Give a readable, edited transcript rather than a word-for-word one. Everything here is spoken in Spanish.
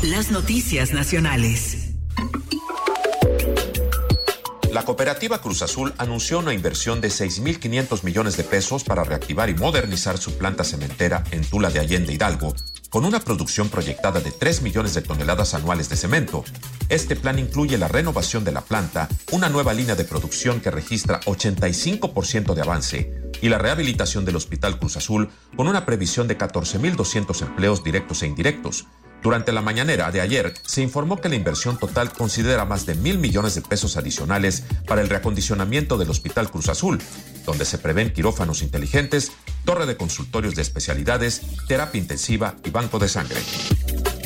Las noticias nacionales. La cooperativa Cruz Azul anunció una inversión de 6.500 millones de pesos para reactivar y modernizar su planta cementera en Tula de Allende, Hidalgo, con una producción proyectada de 3 millones de toneladas anuales de cemento. Este plan incluye la renovación de la planta, una nueva línea de producción que registra 85% de avance y la rehabilitación del Hospital Cruz Azul con una previsión de 14.200 empleos directos e indirectos. Durante la mañanera de ayer, se informó que la inversión total considera más de 1.000 millones de pesos adicionales para el reacondicionamiento del Hospital Cruz Azul, donde se prevén quirófanos inteligentes, torre de consultorios de especialidades, terapia intensiva y banco de sangre.